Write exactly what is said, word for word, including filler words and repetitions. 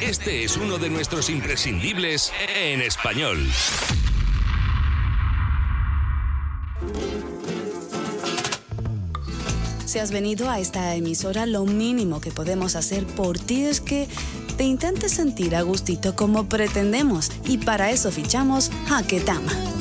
Este es uno de nuestros imprescindibles en español. Si has venido a esta emisora, lo mínimo que podemos hacer por ti es que te intentes sentir a gustito como pretendemos, y para eso fichamos a Ketama.